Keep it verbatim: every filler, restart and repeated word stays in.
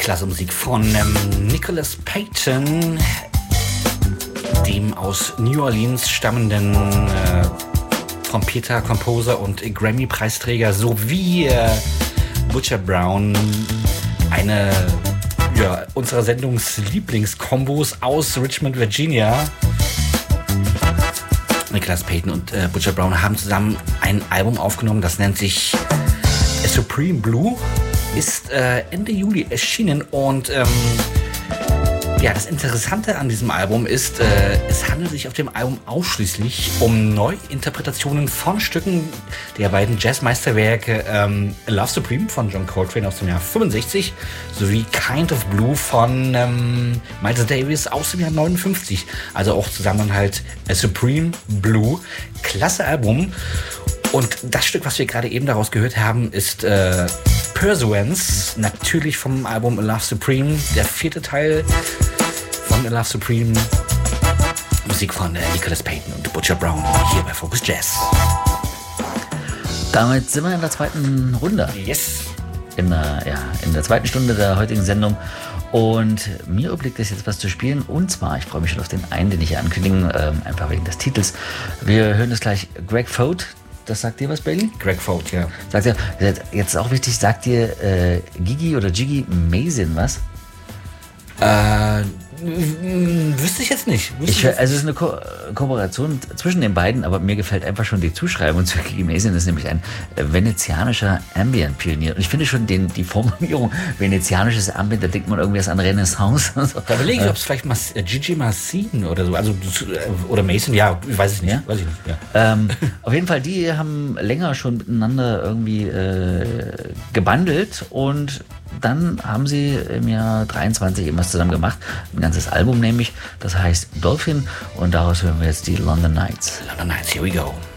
klasse Musik von ähm, Nicholas Payton, dem aus New Orleans stammenden äh, Trompeter, Composer und Grammy-Preisträger sowie äh, Butcher Brown, eine ja, unserer Sendungslieblingskombos aus Richmond, Virginia. Nicholas Payton und äh, Butcher Brown haben zusammen ein Album aufgenommen, das nennt sich Supreme Blue, ist äh, Ende Juli erschienen und ähm, ja, das Interessante an diesem Album ist, äh, es handelt sich auf dem Album ausschließlich um Neuinterpretationen von Stücken der beiden Jazzmeisterwerke ähm, Love Supreme von John Coltrane aus dem Jahr fünfundsechzig sowie Kind of Blue von ähm, Miles Davis aus dem Jahr neunundfünfzig. Also auch zusammen halt äh, Supreme Blue. Klasse Album. Und das Stück, was wir gerade eben daraus gehört haben, ist äh, Pursuance, natürlich vom Album A Love Supreme, der vierte Teil von A Love Supreme, Musik von äh, Nicholas Payton und Butcher Brown hier bei Focus Jazz. Damit sind wir in der zweiten Runde. Yes. In der, ja, in der zweiten Stunde der heutigen Sendung. Und mir obliegt es jetzt was zu spielen. Und zwar, ich freue mich schon auf den einen, den ich hier ankündigen, ähm, einfach wegen des Titels. Wir hören jetzt gleich Greg Foat. Das sagt dir was, Bailey? Greg Foat, ja. Sagt dir, jetzt auch wichtig, sagt dir äh, Gigi oder Jiggy Mazin was? Äh, wüsste ich jetzt nicht. Ich, also es ist eine Ko- Kooperation zwischen den beiden, aber mir gefällt einfach schon die Zuschreibung zu Gigi Mazin. Das ist nämlich ein äh, venezianischer Ambient-Pionier. Und ich finde schon den, die Formulierung venezianisches Ambient, da denkt man irgendwie an Renaissance. So. Da überlege ich, ob es vielleicht Mas- äh, Gigi Mazin oder so, also äh, oder Mason, ja, weiß ich nicht. Ja? Weiß ich nicht ja. ähm, auf jeden Fall, die haben länger schon miteinander irgendwie äh, gebundelt und dann haben sie im Jahr dreiundzwanzig eben was zusammen gemacht. Ein ganzes Album nämlich. Das heißt Dolphin. Und daraus hören wir jetzt die London Nights. London Nights, here we go.